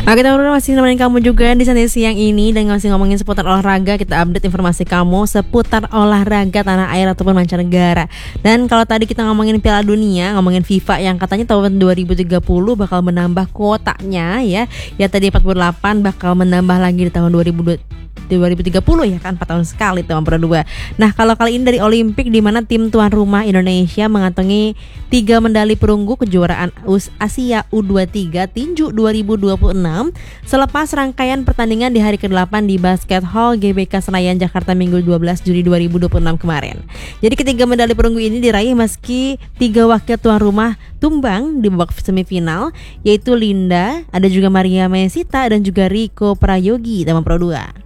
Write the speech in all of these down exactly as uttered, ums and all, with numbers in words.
Oke teman-teman, masih nemenin kamu juga di Santai Siang ini dan masih ngomongin seputar olahraga. Kita update informasi kamu seputar olahraga tanah air ataupun mancanegara. Dan kalau tadi kita ngomongin Piala Dunia, ngomongin FIFA yang katanya tahun dua ribu tiga puluh bakal menambah kuotanya ya. Ya tadi empat puluh delapan bakal menambah lagi di tahun dua ribu tiga puluh ya kan, empat tahun sekali teman berdua. Nah kalau kali ini dari Olimpik, di mana tim tuan rumah Indonesia mengantongi tiga medali perunggu kejuaraan Asia U dua puluh tiga tinju dua ribu dua puluh enam selepas rangkaian pertandingan di hari kedelapan di Basket Hall G B K Senayan Jakarta Minggu dua belas Juli dua ribu dua puluh enam kemarin. Jadi ketiga medali perunggu ini diraih meski tiga wakil tuan rumah tumbang di babak semifinal, yaitu Linda, ada juga Maria Mesita dan juga Riko Prayogi teman Pro dua.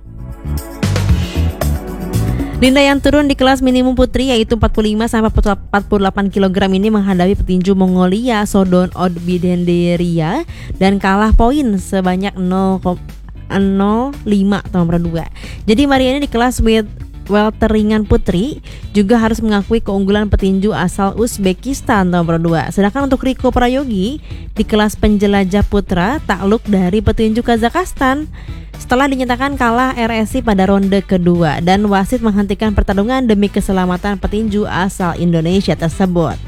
Linda yang turun di kelas minimum putri yaitu empat puluh lima sampai empat puluh delapan kilogram ini menghadapi petinju Mongolia Sodon Odbidenderia dan kalah poin sebanyak nol nol lima teman Pro dua. Jadi Maria ini di kelas with welter ringan putri juga harus mengakui keunggulan petinju asal Uzbekistan teman Pro dua. Sedangkan untuk Riko Prayogi di kelas penjelajah putra takluk dari petinju Kazakhstan setelah dinyatakan kalah R S I pada ronde kedua dan wasit menghentikan pertandingan demi keselamatan petinju asal Indonesia tersebut.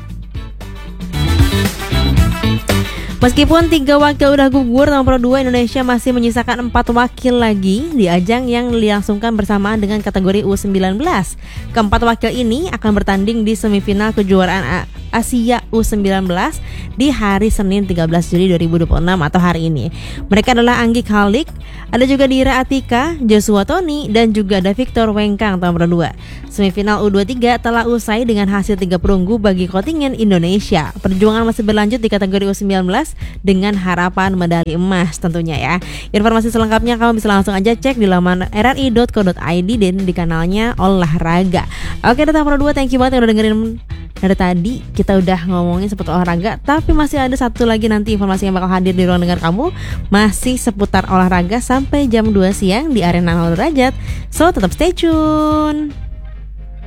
Meskipun tiga wakil udah gugur, nomor dua Indonesia masih menyisakan empat wakil lagi di ajang yang dilangsungkan bersamaan dengan kategori U sembilan belas. Keempat wakil ini akan bertanding di semifinal kejuaraan Asia U sembilan belas di hari Senin tiga belas Juli dua ribu dua puluh enam atau hari ini. Mereka adalah Anggi Khalik, ada juga Dira Atika, Joshua Tony, dan juga ada Victor Wengkang nomor dua. Semifinal U dua puluh tiga telah usai dengan hasil tiga perunggu bagi kontingen Indonesia. Perjuangan masih berlanjut di kategori U sembilan belas dengan harapan medali emas tentunya ya. Informasi selengkapnya kamu bisa langsung aja cek di laman r r i dot co dot i d dan di kanalnya olahraga. Oke datang Pro dua, thank you banget yang udah dengerin. Dari tadi kita udah ngomongin seputar olahraga, tapi masih ada satu lagi nanti informasi yang bakal hadir di ruang dengar kamu, masih seputar olahraga sampai jam dua siang di Arena nol derajat. So tetap stay tune.